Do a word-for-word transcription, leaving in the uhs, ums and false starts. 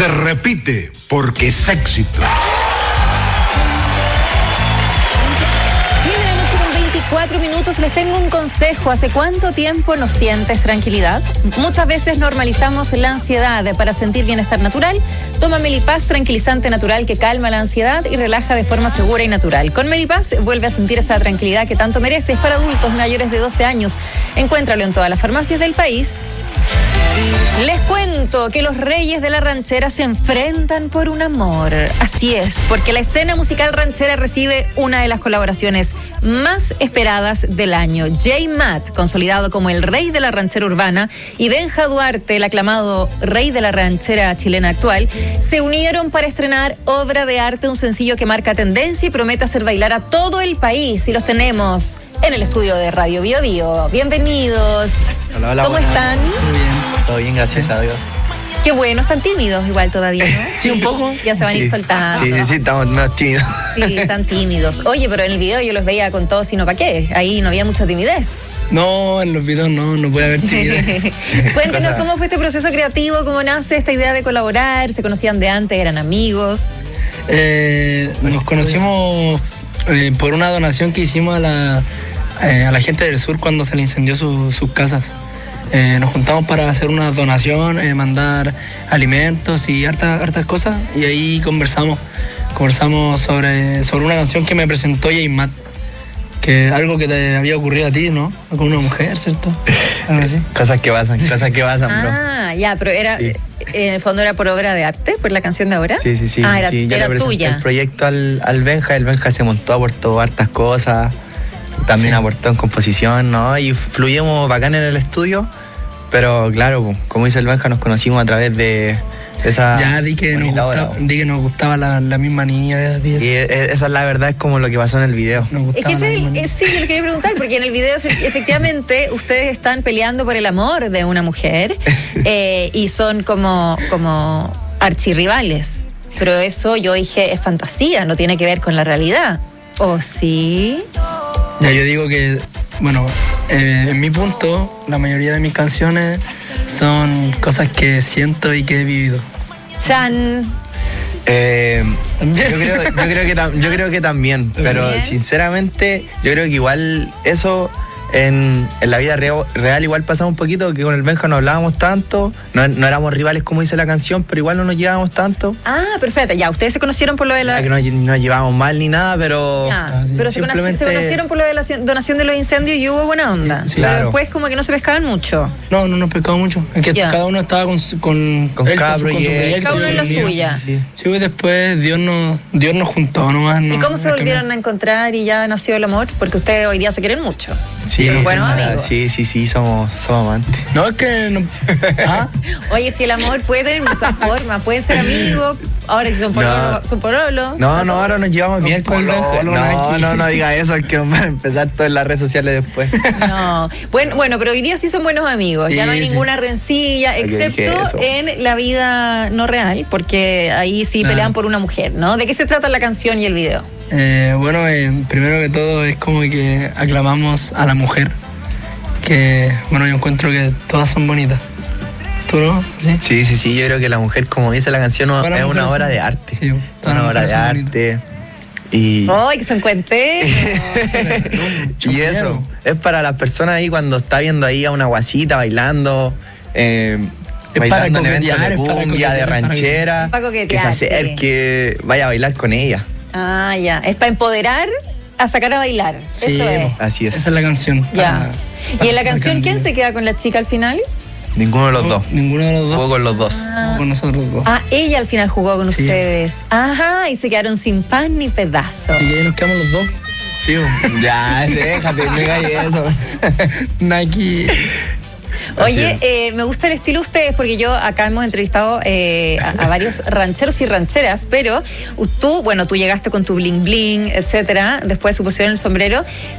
Se repite porque es éxito. Cuatro minutos, les tengo un consejo. ¿Hace cuánto tiempo no sientes tranquilidad? Muchas veces normalizamos la ansiedad. Para sentir bienestar natural, toma Melipaz, tranquilizante natural que calma la ansiedad y relaja de forma segura y natural. Con Melipaz vuelve a sentir esa tranquilidad que tanto mereces. Para adultos mayores de doce años, encuéntralo en todas las farmacias del país. Les cuento que los Reyes de la Ranchera se enfrentan por un amor. Así es, porque la escena musical ranchera recibe una de las colaboraciones más esperadas del año. J. Matt, consolidado como el rey de la ranchera urbana, y Benja Duarte, el aclamado rey de la ranchera chilena actual, se unieron para estrenar Obra de Arte, un sencillo que marca tendencia y promete hacer bailar a todo el país. Y los tenemos en el estudio de Radio Bio Bio. Bienvenidos. Hola, hola, ¿Cómo buenas. están? Muy bien, todo bien, gracias a Dios. Qué bueno, están tímidos igual todavía, ¿no? Sí, un poco. Ya se van sí. a ir soltando. Sí, sí, sí, estamos más tímidos. Sí, están tímidos. Oye, pero en el video yo los veía con todo sino pa' qué. Ahí no había mucha timidez. No, en los videos no, no puede haber timidez. Cuéntenos cómo fue este proceso creativo, cómo nace esta idea de colaborar. ¿Se conocían de antes? ¿Eran amigos? Eh, nos conocimos eh, por una donación que hicimos a la, eh, a la gente del sur cuando se le incendió su, sus casas. Eh, nos juntamos para hacer una donación, eh, mandar alimentos y hartas, hartas cosas, y ahí conversamos. Conversamos sobre, sobre una canción que me presentó J. Matt, que algo que te había ocurrido a ti, ¿no? Con una mujer, ¿cierto? Algo así. Cosas que pasan, cosas que pasan, bro. Ah, ya, pero era, Sí. en el fondo era por obra de arte, por la canción de ahora. Sí, sí, sí. Ah, era, sí, yo era le presenté tuya. el proyecto al, al Benja, el Benja se montó, aportó hartas cosas, también Sí. aportó en composición, ¿no? Y fluyimos bacán en el estudio, pero claro, como dice el Benja, nos conocimos a través de esa Ya di que nos bonita gustaba, obra. di que nos gustaba la, la misma niña de ti. Y e- esa es la verdad, es como lo que pasó en el video. Nos Es gustaba que ese la es el, misma niña. es- sí, yo lo quería preguntar, porque en el video efe- efectivamente ustedes están peleando por el amor de una mujer eh, y son como, como archirrivales. Pero eso yo dije es fantasía, no tiene que ver con la realidad. ¿O sí? Ya, yo digo que, bueno, eh, en mi punto, la mayoría de mis canciones son cosas que siento y que he vivido. Chan. Eh, yo, ¿También? creo, yo, creo que tam- yo creo que también, pero ¿También? sinceramente yo creo que igual eso en, en la vida real, real igual pasaba un poquito, que con el Benja no hablábamos tanto, no, no éramos rivales como dice la canción, pero igual no nos llevábamos tanto. Ah, pero espérate, ya, ustedes se conocieron por lo de No la... es que no nos no nos llevábamos mal ni nada, pero... Ya, Ah, sí. pero se, conoci- Simplemente- se conocieron por lo de la donación- donación de los incendios y hubo buena onda. Sí, pero claro. después como que no se pescaban mucho. No, no nos pescamos mucho. Es que Ya. cada uno estaba con, su- con, Con él, cada su- su proyecto. Cada uno en la su lío. suya. Sí. Sí, pues después Dios nos, Dios nos juntó nomás. ¿Y no- cómo se no volvieron cambió. a encontrar y ya nació el amor? Porque ustedes hoy día se quieren mucho. Sí, Son buenos ah, amigos. sí, sí, sí, somos, somos amantes. No, es que... No, ¿ah? Oye, si el amor puede tener muchas formas, pueden ser amigos, ahora si son pololo, No. son pololo. No, está no, todo. ahora nos llevamos bien con el Benja. pololo, No, aquí. no, no diga eso, que nos van a empezar todo en las redes sociales después. No. Bueno, bueno, pero hoy día sí son buenos amigos. Sí, ya no hay sí. ninguna rencilla, ¿Por qué dije excepto eso? en la vida no real, porque ahí sí Ah. pelean por una mujer, ¿no? ¿De qué se trata la canción y el video? Eh, bueno, eh, primero que todo es como que aclamamos a la mujer. Que, bueno, yo encuentro que todas son bonitas. ¿Tú no? Sí. Sí, sí, sí, yo creo que la mujer, como dice la canción, no- Todas las es una mujeres obra son- de arte. Sí, todas una las obra de mujeres son arte. Y, ¡Ay, que son cuenteros! y eso, es para las personas ahí cuando está viendo ahí a una guasita bailando, eh, Es bailando en para eventos coquetear, de es para cumbia, de coquetear, para ranchera, Para que se coquetear, acerque, vaya a bailar con ella. Ah, ya. Es para empoderar a sacar a bailar. Sí, Eso es. Así es. Esa es la canción. Ya. Para- ¿Y en la para canción quién cantar. se queda con la chica al final? Ninguno de los dos. Ninguno de los dos. Jugó con los dos. Jugó con nosotros dos. Ah, ella al final jugó con Sí. ustedes. Ajá, y se quedaron sin pan ni pedazo. Y ahí nos quedamos los dos. Sí, ya, déjate, no digas eso. Nike. Oye, Así eh, me gusta el estilo de ustedes porque yo acá hemos entrevistado eh, a, a varios rancheros y rancheras, pero tú, bueno, tú llegaste con tu bling bling, etcétera, después se pusieron el sombrero.